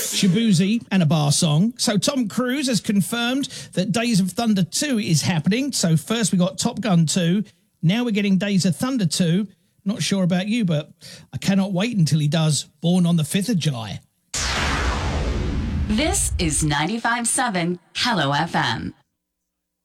Shabuzi and a bar song. So Tom Cruise has confirmed that Days of Thunder 2 is happening. So first we got Top Gun 2. Now we're getting Days of Thunder 2. Not sure about you, but I cannot wait until he does Born on the 5th of July. This is 95.7 Hello FM.